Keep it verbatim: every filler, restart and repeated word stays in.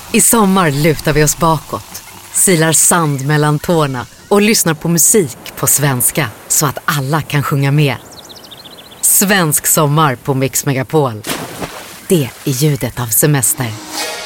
I sommar lutar vi oss bakåt, silar sand mellan tårna och lyssnar på musik på svenska så att alla kan sjunga med. Svensk sommar på Mix Megapol. Det är ljudet av semester.